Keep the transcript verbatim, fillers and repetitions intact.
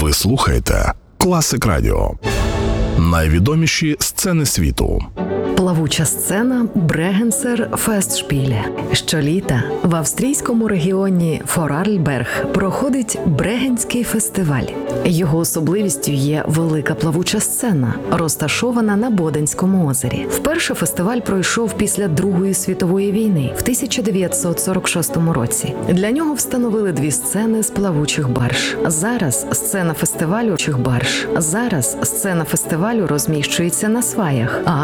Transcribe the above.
Ви слухаєте Класик Радіо. Найвідоміші сцени світу. Плавуча сцена Брегенсер Фестшпіле. Щоліта в австрійському регіоні Форарльберг проходить Брегенський фестиваль. Його особливістю є велика плавуча сцена, розташована на Боденському озері. Вперше фестиваль пройшов після Другої світової війни в тисяча дев'ятсот сорок шостому році. Для нього встановили дві сцени з плавучих барж. Зараз сцена фестивалю плавучих барж. Зараз сцена фестивалю розміщується на сваях, а